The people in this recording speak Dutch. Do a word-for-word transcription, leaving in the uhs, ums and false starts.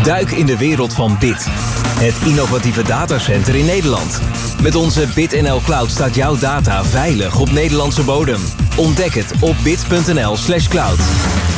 Duik in de wereld van Bit. Het innovatieve datacenter in Nederland. Met onze BitNL Cloud staat jouw data veilig op Nederlandse bodem. Ontdek het op bit punt n l slash cloud.